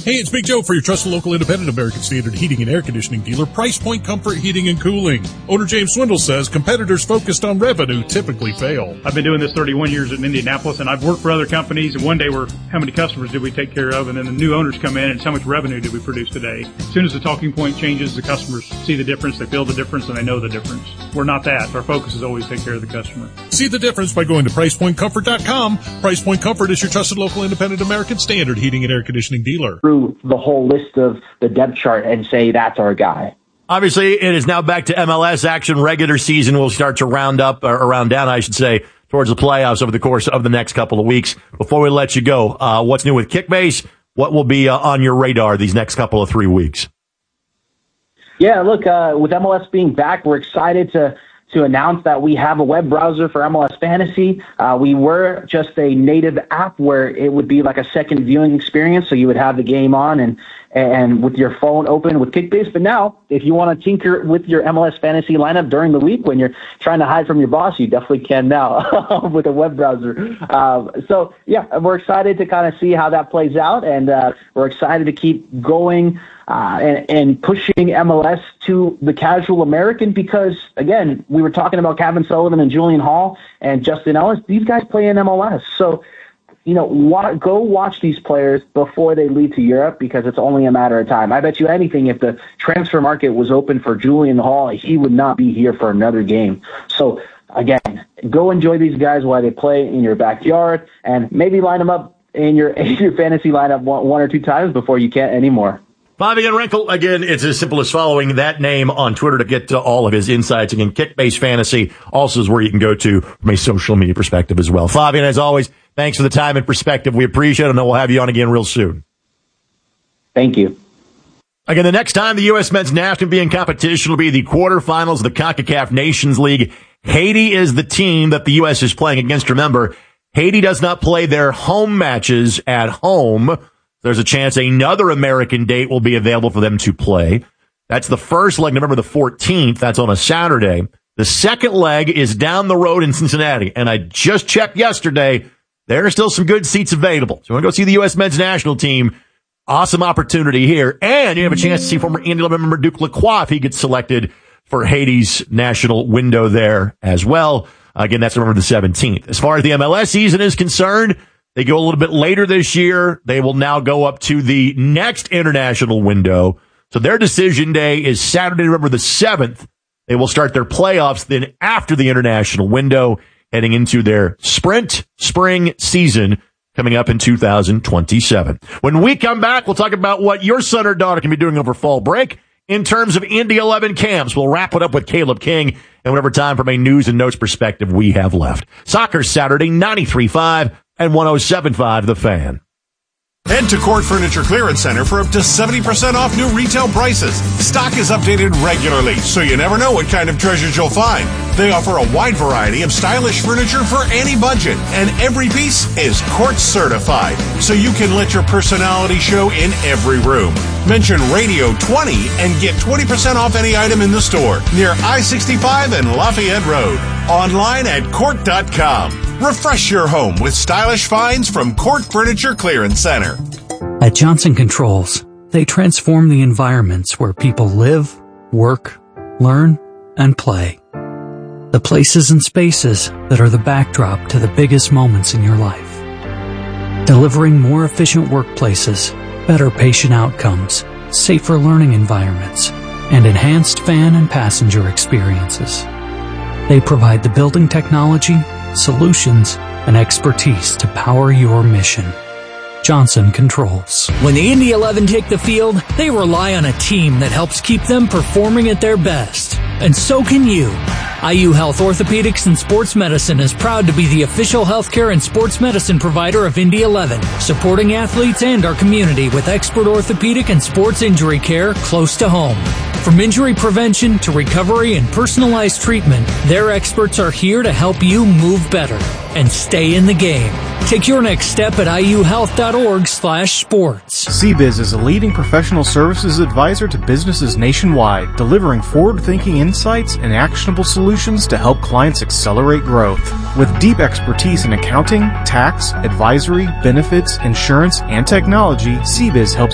Hey, it's Big Joe for your trusted local independent American Standard heating and air conditioning dealer, Price Point Comfort Heating and Cooling. Owner James Swindle says competitors focused on revenue typically fail. I've been doing this 31 years in Indianapolis, and I've worked for other companies, and one day we're, how many customers did we take care of? And then the new owners come in, and it's how much revenue did we produce today? As soon as the talking point changes, the customers see the difference, they feel the difference, and they know the difference. We're not that. Our focus is always take care of the customer. See the difference by going to PricePointComfort.com. Price Point Comfort is your trusted local independent American Standard heating and air conditioning dealer. Through the whole list of the depth chart and say that's our guy. Obviously, it is now back to MLS action. Regular season will start to round down, I should say, towards the playoffs over the course of the next couple of weeks. Before we let you go, what's new with Kickbase? What will be on your radar these next couple of 3 weeks? Yeah, look, with MLS being back, we're excited to announce that we have a web browser for MLS Fantasy. We were just a native app where it would be like a second viewing experience, so you would have the game on and with your phone open with Kickbase. But now, if you want to tinker with your MLS Fantasy lineup during the week when you're trying to hide from your boss, you definitely can now with a web browser. So, yeah, we're excited to kind of see how that plays out, and we're excited to keep going and pushing MLS to the casual American because, again, we were talking about Kevin Sullivan and Julian Hall and Justin Ellis. These guys play in MLS. So, go watch these players before they leave to Europe because it's only a matter of time. I bet you anything, if the transfer market was open for Julian Hall, he would not be here for another game. So, again, go enjoy these guys while they play in your backyard and maybe line them up in your fantasy lineup one or two times before you can't anymore. Fabian Renkel, again, it's as simple as following that name on Twitter to get to all of his insights. Again, Kickbase Fantasy also is where you can go to from a social media perspective as well. Fabian, as always, thanks for the time and perspective. We appreciate it, and we'll have you on again real soon. Thank you. Again, the next time the U.S. men's national be in competition will be the quarterfinals of the CONCACAF Nations League. Haiti is the team that the U.S. is playing against. Remember, Haiti does not play their home matches at home. There's a chance another American date will be available for them to play. That's the first leg, November the 14th. That's on a Saturday. The second leg is down the road in Cincinnati. And I just checked yesterday. There are still some good seats available. So you want to go see the U.S. men's national team. Awesome opportunity here. And you have a chance to see former Indy member Duke Lacroix if he gets selected for Haiti's national window there as well. Again, that's November the 17th. As far as the MLS season is concerned, they go a little bit later this year. They will now go up to the next international window. So their decision day is Saturday, November the 7th. They will start their playoffs then after the international window, heading into their sprint spring season coming up in 2027. When we come back, we'll talk about what your son or daughter can be doing over fall break in terms of Indy 11 camps. We'll wrap it up with Caleb King and whatever time from a news and notes perspective we have left. Soccer Saturday, 93.5 and 107.5 The Fan. Head to Court Furniture Clearance Center for up to 70% off new retail prices. Stock is updated regularly, so you never know what kind of treasures you'll find. They offer a wide variety of stylish furniture for any budget, and every piece is Court certified, so you can let your personality show in every room. Mention Radio 20 and get 20% off any item in the store near I-65 and Lafayette Road. Online at Court.com. Refresh your home with stylish finds from Court Furniture Clearance Center. At Johnson Controls, they transform the environments where people live, work, learn, and play. The places and spaces that are the backdrop to the biggest moments in your life. Delivering more efficient workplaces, better patient outcomes, safer learning environments, and enhanced fan and passenger experiences. They provide the building technology, solutions, and expertise to power your mission. Johnson Controls. When the Indy 11 take the field, they rely on a team that helps keep them performing at their best. And so can you. IU Health Orthopedics and Sports Medicine is proud to be the official healthcare and sports medicine provider of Indy 11, supporting athletes and our community with expert orthopedic and sports injury care close to home. From injury prevention to recovery and personalized treatment, their experts are here to help you move better and stay in the game. Take your next step at iuhealth.org/sports. CBiz is a leading professional services advisor to businesses nationwide, delivering forward-thinking insights and actionable solutions to help clients accelerate growth. With deep expertise in accounting, tax, advisory, benefits, insurance, and technology, CBiz helps